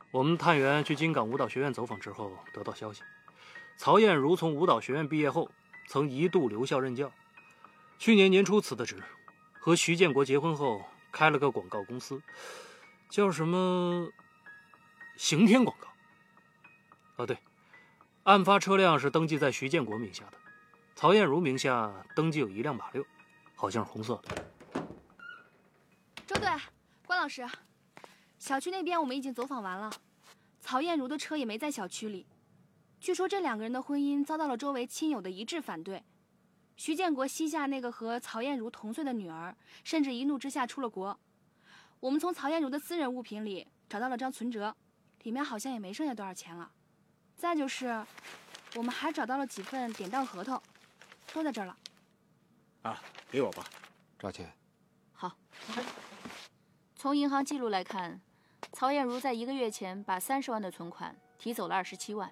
我们探员去金港舞蹈学院走访之后，得到消息，曹艳茹从舞蹈学院毕业后，曾一度留校任教。去年年初辞的职，和徐建国结婚后，开了个广告公司，叫什么刑天广告。对，案发车辆是登记在徐建国名下的，曹艳茹名下登记有一辆马六，好像是红色的。 周队，关老师，小区那边我们已经走访完了，曹艳茹的车也没在小区里。据说这2个人的婚姻遭到了周围亲友的一致反对。徐建国膝下那个和曹艳茹同岁的女儿，甚至一怒之下出了国。我们从曹艳茹的私人物品里找到了张存折，里面好像也没剩下多少钱了。再就是，我们还找到了几份典当合同，都在这儿了。 啊，给我吧， 赵倩。 好。从银行记录来看，曹艳茹在1个月前把30万的存款提走了27万。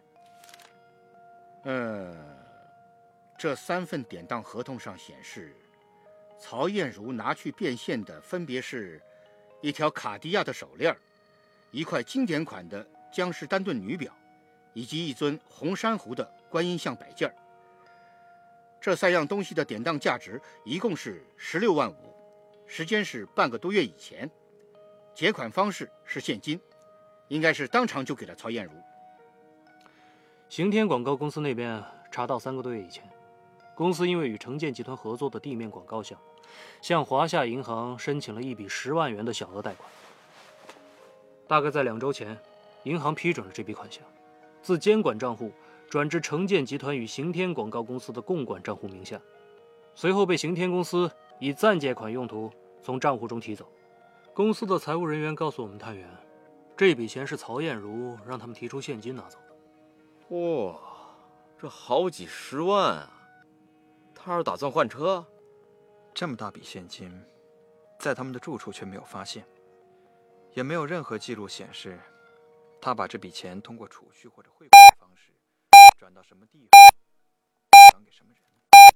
这3份典当合同上显示，曹艳茹拿去变现的分别是一条卡地亚的手链、一块经典款的江诗丹顿女表，以及一尊红珊瑚的观音像摆件。这3样东西的典当价值一共是16万5，时间是半个多月以前，结款方式是现金，应该是当场就给了曹艳茹。 刑天广告公司那边查到3个多月以前，公司因为与城建集团合作的地面广告项目，向华夏银行申请了一笔10万元的小额贷款。大概在2周前，银行批准了这笔款项，自监管账户转至城建集团与刑天广告公司的共管账户名下，随后被刑天公司以暂借款用途从账户中提走。公司的财务人员告诉我们探员，这笔钱是曹艳茹让他们提出现金拿走的。 哇，这好几10万啊！他是打算换车？ 这么大笔现金，在他们的住处却没有发现，也没有任何记录显示他把这笔钱通过储蓄或者汇款的方式转到什么地方，转给什么人。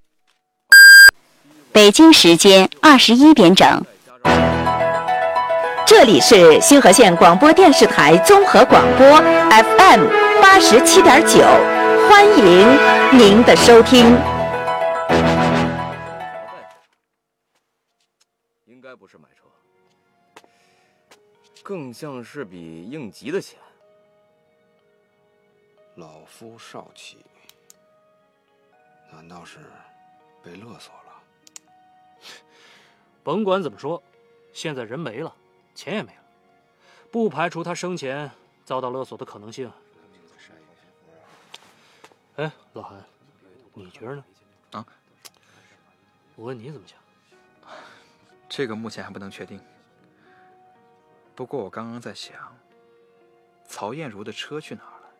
北京时间21点整，这里是新河县广播电视台综合广播 FM 87.9，欢迎您的收听。 应该不是买车，更像是笔应急的钱。 老夫少妻，难道是被勒索了？ 甭管怎么说，现在人没了，钱也没了，不排除他生前遭到勒索的可能性。哎，老韩，你觉得呢？ 啊？ 我问你怎么想？ 这个目前还不能确定。不过我刚刚在想，曹艳茹的车去哪儿了？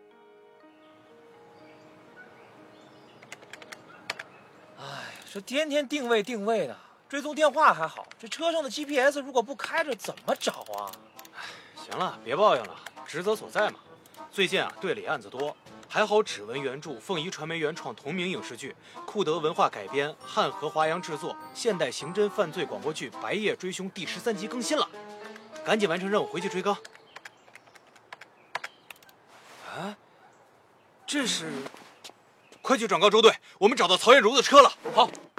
哎，这天天定位的，追踪电话还好，这车上的 GPS 如果不开着，怎么找啊？ 行了，别抱怨了，职责所在嘛。最近啊，队里案子多，还好指纹原著，凤仪传媒原创同名影视剧，库德文化改编，汉和华阳制作，现代刑侦犯罪广播剧《白夜追凶》第13集更新了，赶紧完成任务回去追更。啊，这是，快去转告周队，我们找到曹艳茹的车了。好。